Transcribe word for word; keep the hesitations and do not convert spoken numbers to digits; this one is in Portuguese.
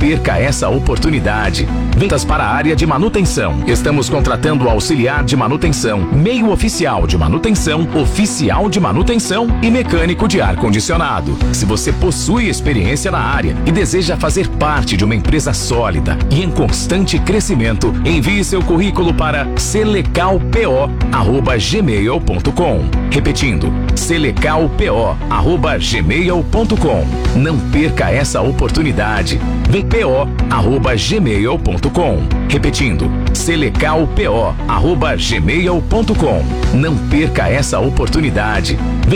perca essa oportunidade. Vendas para a área de manutenção. Estamos contratando auxiliar de manutenção, meio oficial de manutenção, oficial de manutenção e mecânico de ar-condicionado. Se você possui experiência na área e deseja fazer parte de uma empresa sólida e em constante crescimento, envie seu currículo para selecalpo arroba gmail ponto com. Repetindo, selecalpo arroba gmail ponto com. Não perca essa oportunidade. Vem po arroba gmail ponto com. Repetindo, selecalpo arroba gmail ponto com. Não perca essa oportunidade.